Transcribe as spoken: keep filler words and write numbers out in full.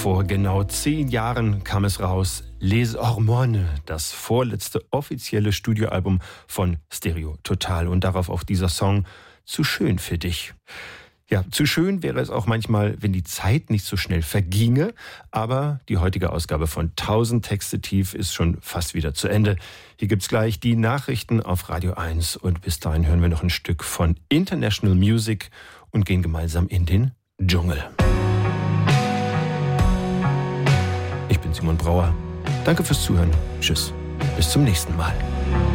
Vor genau zehn Jahren kam es raus, Les Hormones, das vorletzte offizielle Studioalbum von Stereo Total. Und darauf auch dieser Song Zu schön für dich. Ja, zu schön wäre es auch manchmal, wenn die Zeit nicht so schnell verginge. Aber die heutige Ausgabe von tausend Texte tief ist schon fast wieder zu Ende. Hier gibt's gleich die Nachrichten auf Radio eins. Und bis dahin hören wir noch ein Stück von International Music und gehen gemeinsam in den Dschungel. Ich bin Simon Brauer. Danke fürs Zuhören. Tschüss. Bis zum nächsten Mal.